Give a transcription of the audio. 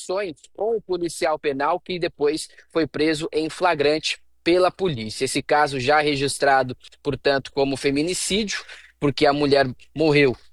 informações com o policial penal que depois foi preso em flagrante pela polícia. Esse caso já registrado, portanto, como feminicídio, porque a mulher morreu